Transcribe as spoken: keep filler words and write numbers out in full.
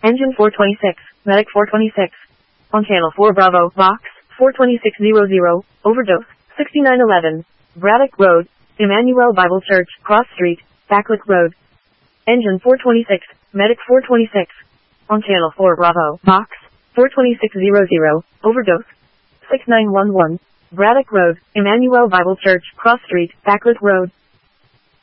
Engine four twenty-six, Medic four twenty-six. On channel four Bravo, Box, four twenty-six hundred, Overdose, sixty-nine eleven, Braddock Road, Emmanuel Bible Church, Cross Street, Backlick Road. Engine four twenty-six, Medic four twenty-six. On channel four Bravo, Box, four twenty-six hundred, Overdose, six nine one one, Braddock Road, Emmanuel Bible Church, Cross Street, Backlick Road.